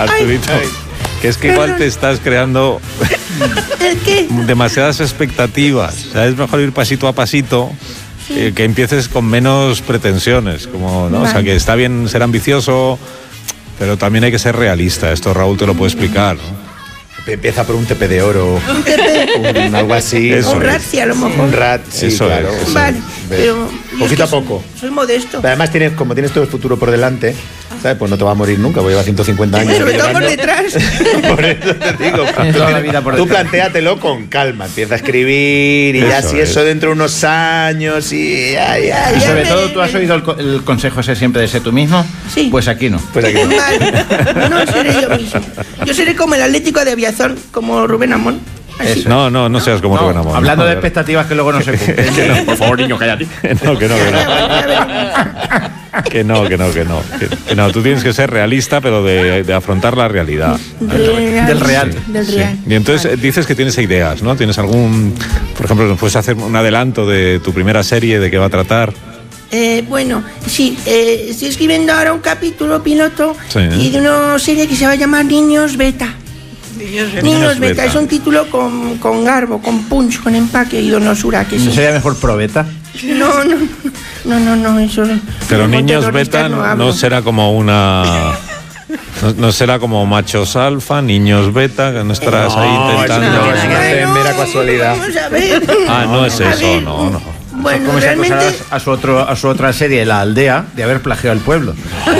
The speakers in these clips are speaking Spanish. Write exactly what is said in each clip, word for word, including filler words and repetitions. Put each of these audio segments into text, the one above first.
Arturito, Ay. que es que igual Perdón. te estás creando ¿El qué? demasiadas expectativas. O sea, es mejor ir pasito a pasito, eh, que empieces con menos pretensiones. Como, ¿no? O sea, Vale. que está bien ser ambicioso, pero también hay que ser realista. Esto Raúl te lo puede explicar, ¿no? Empieza por un tepe de oro, Un tepe. un, algo así. Eso Un es. ratzi a lo mejor. Un rat, sí, Eso claro. es, eso Vale, Ve. pero... yo Poquito es que a poco. Soy, soy modesto. Pero además, tienes, como tienes todo el futuro por delante, ¿sabes? Pues no te va a morir nunca, porque lleva ciento cincuenta años. Sobre todo por llevando. detrás. Por eso te digo. Tienes toda la vida por Tú detrás. plantéatelo con calma. Empieza a escribir y ya Eso si es. eso dentro de unos años y ya, ya, Y Ya sobre me- todo, ¿tú has oído el, co- el consejo ese siempre de ser tú mismo? Sí. Pues aquí no. Pues aquí. Vale. No seré yo mismo. Yo seré como el Atlético de Aviación, como Rubén Amón. Así. Eso. No, no, no seas como No, Rubén Amón. hablando No, de ver. expectativas que luego no se cumplen. Que no. Por favor, niño, cállate. No, que no, que no. Ya veremos. Que no, que no, que no. Que, que no, tú tienes que ser realista, pero de, de afrontar la realidad. Real. Del real. Del Sí. real. Y entonces eh, dices que tienes ideas, ¿no? ¿Tienes algún, por ejemplo, nos puedes hacer un adelanto de tu primera serie, de qué va a tratar? Eh, bueno, sí, eh, estoy escribiendo ahora un capítulo piloto Sí. y de una serie que se va a llamar Niños Beta. Niños, Niños Beta. Beta. Es un título con, con garbo, con punch, con empaque y donosura. Que ¿No sí. sería mejor probeta? No, no, no, no, no, eso. Pero con Niños terroristas Beta no, hablo. no será como una... No, no será como machos alfa, niños beta, que no estarás ahí intentando... no, Bueno, es una mera casualidad. Vamos a ver. Ah, no es A eso, ver, no, no. Bueno, ¿Cómo se realmente. acusará a su, otro, a su otra serie, La Aldea, de haber plagiado al pueblo?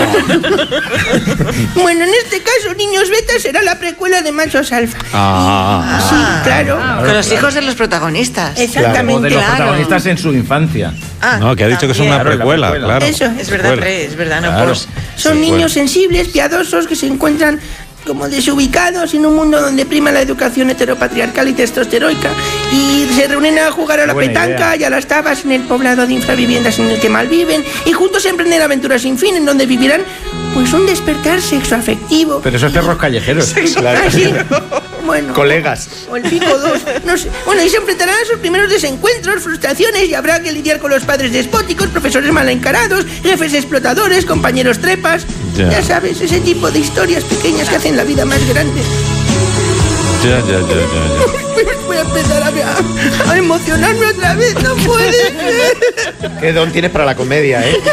Bueno, en este caso, Niños Beta será la precuela de Machos Alfa. Ah, Sí, claro. Con los hijos de los protagonistas. O de Exactamente. los Claro. protagonistas en su infancia. Ah, no, que ha dicho que es una también. precuela, Claro, la claro. precuela. Eso. Es verdad, Precuela. pre, es verdad, no Claro. post. Son Sí, niños bueno. sensibles, piadosos, que se encuentran como desubicados en un mundo donde prima la educación heteropatriarcal y testosteroica y se reúnen a jugar a la Buena petanca idea. y a las tabas en el poblado de infraviviendas en el que malviven y juntos emprenden aventuras sin fin en donde vivirán pues un despertar sexoafectivo. Pero esos perros callejeros. Claro. Así, bueno, Colegas. o el pico dos, no sé. Bueno, y se enfrentarán a sus primeros desencuentros, frustraciones y habrá que lidiar con los padres despóticos, profesores mal encarados, jefes explotadores, compañeros trepas. Ya. Ya sabes, ese tipo de historias pequeñas que hacen la vida más grande. Ya, ya, ya, ya, ya. Voy a empezar a, a, a emocionarme otra vez, no puede ser. Qué don tienes para la comedia, ¿eh?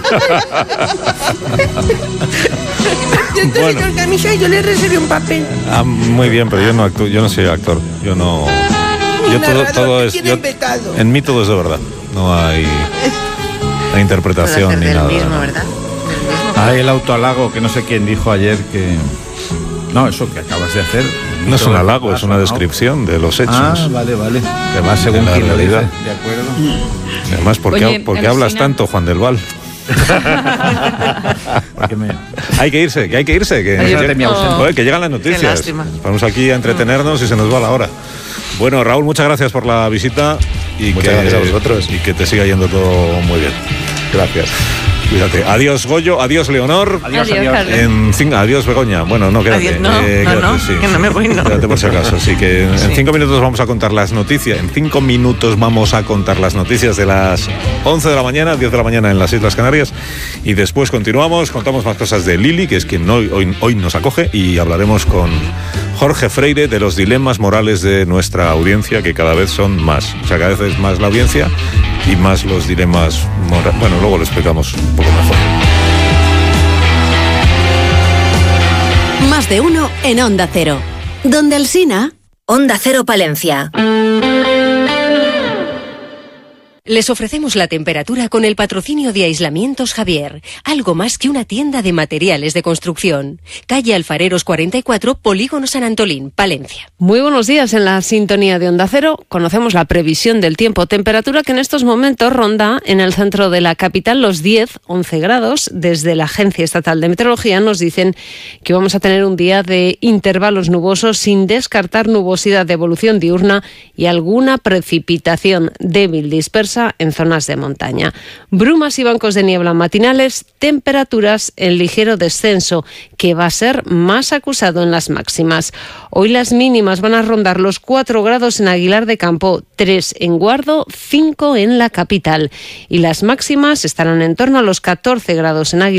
Cierto, Bueno. señor Camisa, yo le reservé un papel. Ah, muy bien, pero yo no actúo, yo no soy actor. Yo no... Yo Un todo, narrador todo que es... tiene yo- vetado. en mí todo es de verdad. No hay... La Puedo interpretación hacer ni del nada. mismo, ¿no? ¿verdad? Del mismo. Ah, el autohalago, que no sé quién dijo ayer que... No, eso que acabas de hacer. No es un halago, Ah, es una no. descripción de los hechos. Ah, vale, vale. Que va según la quien lo dice. realidad. De acuerdo. Además, ¿por qué, Oye, por qué Alucina. hablas tanto, Juan del Val? Porque me... Hay que irse, que hay que irse. Que, Ay, yo te me ausento. Joder, que llegan las noticias. lástima. Vamos aquí a entretenernos y se nos va la hora. Bueno, Raúl, muchas gracias por la visita y Muchas que, gracias a vosotros. y que te siga yendo todo muy bien. Gracias. Cuídate. Adiós, Goyo. Adiós, Leonor. Adiós, Adiós, adiós. Carlos. En cin- adiós, Begoña. Bueno, no, quédate. Adiós, no, Eh, no, quédate, no, sí. que no me voy, no. Quédate por si acaso. Así que en Sí. cinco minutos vamos a contar las noticias. En cinco minutos vamos a contar las noticias de las once de la mañana, diez de la mañana en las Islas Canarias. Y después continuamos, contamos más cosas de Lili, que es quien hoy, hoy, hoy nos acoge, y hablaremos con Jorge Freire de los dilemas morales de nuestra audiencia, que cada vez son más. O sea, cada vez es más la audiencia y más los dilemas morales. Bueno, luego lo explicamos un poco mejor. Más de uno en Onda Cero. Donde Alsina. Onda Cero Palencia. Les ofrecemos la temperatura con el patrocinio de Aislamientos Javier, algo más que una tienda de materiales de construcción. Calle Alfareros cuarenta y cuatro, Polígono San Antolín, Palencia. Muy buenos días en la sintonía de Onda Cero. Conocemos la previsión del tiempo. Temperatura que en estos momentos ronda en el centro de la capital los diez, once grados. Desde la Agencia Estatal de Meteorología nos dicen que vamos a tener un día de intervalos nubosos sin descartar nubosidad de evolución diurna y alguna precipitación débil dispersa en zonas de montaña. Brumas y bancos de niebla matinales, temperaturas en ligero descenso, que va a ser más acusado en las máximas. Hoy las mínimas van a rondar los cuatro grados en Aguilar de Campo, tres en Guardo, cinco en la capital. Y las máximas estarán en torno a los catorce grados en Aguilar